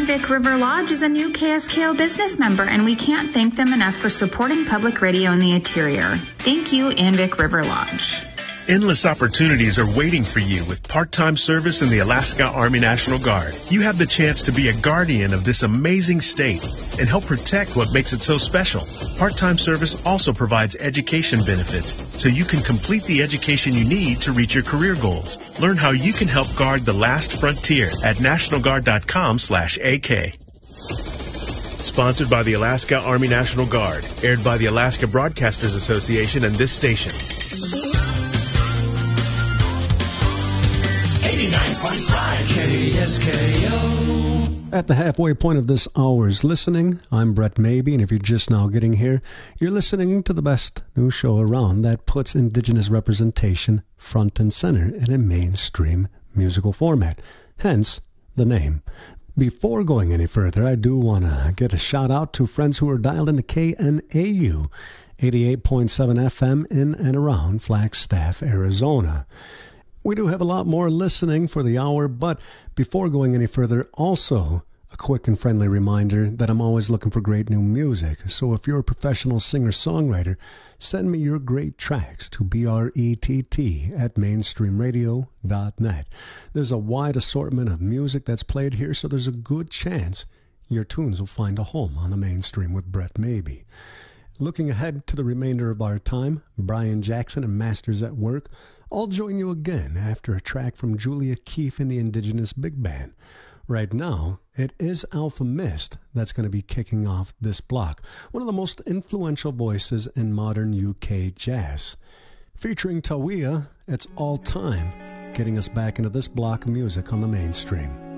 Vic River Lodge is a new KSKO business member, and we can't thank them enough for supporting public radio in the interior. Thank you, Vic River Lodge. Endless opportunities are waiting for you with part-time service in the Alaska Army National Guard. You have the chance to be a guardian of this amazing state and help protect what makes it so special. Part-time service also provides education benefits, so you can complete the education you need to reach your career goals. Learn how you can help guard the last frontier at nationalguard.com/AK. Sponsored by the Alaska Army National Guard. Aired by the Alaska Broadcasters Association and this station. 89.5 KSKO. At the halfway point of this hour's listening, I'm Brett Mabey, and if you're just now getting here, you're listening to the best new show around that puts Indigenous representation front and center in a mainstream musical format. Hence, the name. Before going any further, I do want to get a shout out to friends who are dialed into KNAU 88.7 FM in and around Flagstaff, Arizona. We do have a lot more listening for the hour, but before going any further, also a quick and friendly reminder that I'm always looking for great new music. So if you're a professional singer-songwriter, send me your great tracks to brett@mainstreamradio.net. There's a wide assortment of music that's played here, so there's a good chance your tunes will find a home on the mainstream with Brett Mabey. Looking ahead to the remainder of our time, Brian Jackson and Masters at Work. I'll join you again after a track from Julia Keefe and the Indigenous Big Band. Right now, it is Alpha Mist that's going to be kicking off this block, one of the most influential voices in modern UK jazz. Featuring Tawia, it's All Time, getting us back into this block of music on the mainstream.